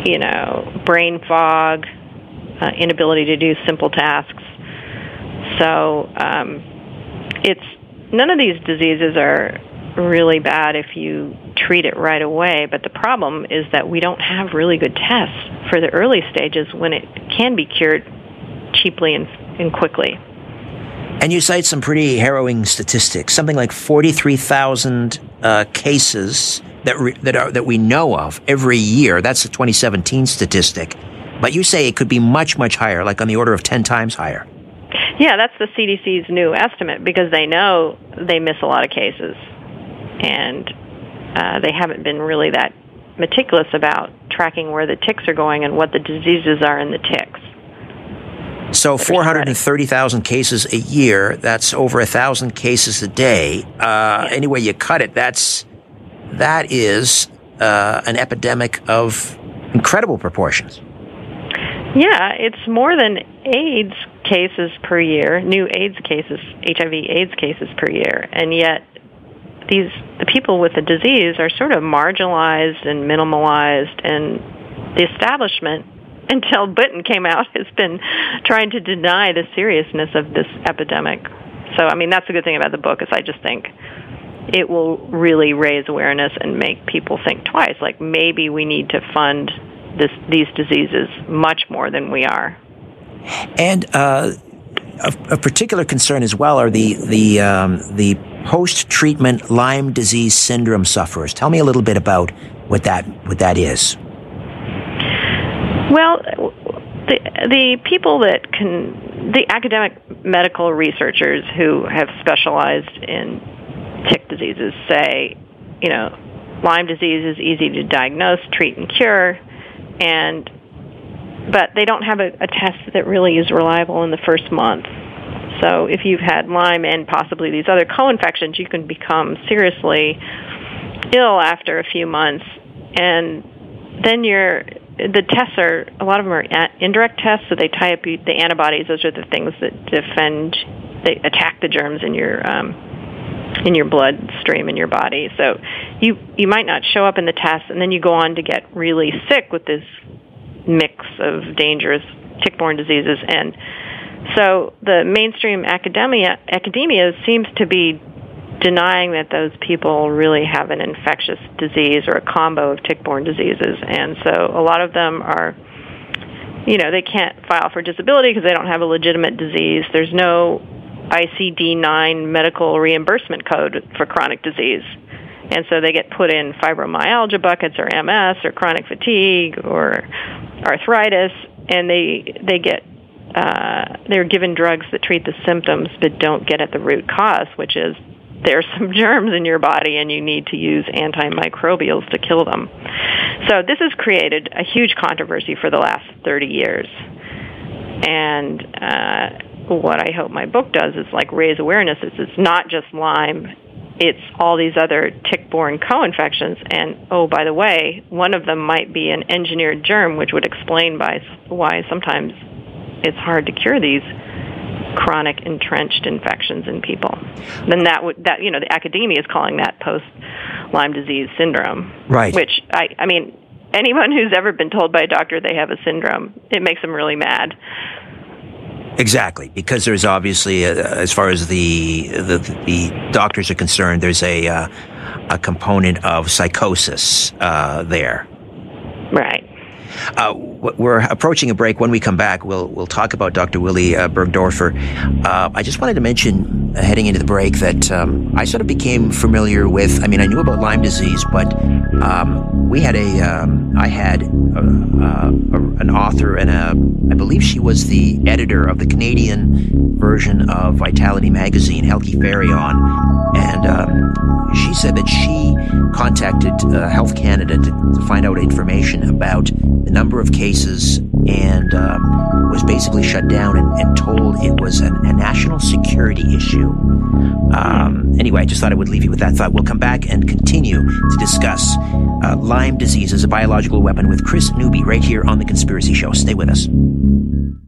brain fog, inability to do simple tasks. So none of these diseases are really bad if you treat it right away, but the problem is that we don't have really good tests for the early stages when it can be cured cheaply and quickly. And you cite some pretty harrowing statistics, something like 43,000 cases that we know of every year. That's the 2017 statistic. But you say it could be much, much higher, like on the order of 10 times higher. Yeah, that's the CDC's new estimate, because they know they miss a lot of cases. And they haven't been really that meticulous about tracking where the ticks are going and what the diseases are in the ticks. So 430,000 cases a year, that's over 1,000 cases a day. Any way you cut it, that is an epidemic of incredible proportions. Yeah, it's more than AIDS cases per year, new AIDS cases, HIV/AIDS cases per year, and yet the people with the disease are sort of marginalized and minimalized, and the establishment, until Britain came out, has been trying to deny the seriousness of this epidemic. So, that's the good thing about the book, is I just think it will really raise awareness and make people think twice, like maybe we need to fund these diseases much more than we are. And of particular concern as well are the post-treatment Lyme disease syndrome sufferers. Tell me a little bit about what that is. Well, the people the academic medical researchers who have specialized in tick diseases say, Lyme disease is easy to diagnose, treat, and cure, but they don't have a test that really is reliable in the first month. So if you've had Lyme and possibly these other co-infections, you can become seriously ill after a few months, and then the tests a lot of them are indirect tests, so they tie up the antibodies. Those are the things that they attack the germs in your bloodstream in your body. So you might not show up in the test, and then you go on to get really sick with this mix of dangerous tick-borne diseases. And so the mainstream academia seems to be denying that those people really have an infectious disease or a combo of tick-borne diseases. And so a lot of them are, they can't file for disability because they don't have a legitimate disease. There's no ICD-9 medical reimbursement code for chronic disease. And so they get put in fibromyalgia buckets or MS or chronic fatigue or arthritis, and they're given drugs that treat the symptoms but don't get at the root cause, which is there's some germs in your body and you need to use antimicrobials to kill them. So this has created a huge controversy for the last 30 years. And what I hope my book does is raise awareness. It's not just Lyme. It's all these other tick-borne co-infections. And, oh, by the way, one of them might be an engineered germ, which would explain why sometimes it's hard to cure these chronic entrenched infections in people. Then the academia is calling that post-Lyme disease syndrome. Right. Which, anyone who's ever been told by a doctor they have a syndrome, it makes them really mad. Exactly, because there's obviously, as far as the doctors are concerned, there's a component of psychosis there. Right. We're approaching a break. When we come back, we'll talk about Dr. Willi Burgdorfer. I just wanted to mention, heading into the break, that I sort of became familiar with. I knew about Lyme disease, but I had an author, and I believe she was the editor of the Canadian version of Vitality magazine, Helgi Farion, and she said that she contacted Health Canada to find out information about the number of cases, and was basically shut down and told it was a national security issue. Anyway, I just thought I would leave you with that thought. We'll come back and continue to discuss Lyme disease as a biological weapon with Chris Newby right here on The Conspiracy Show. Stay with us.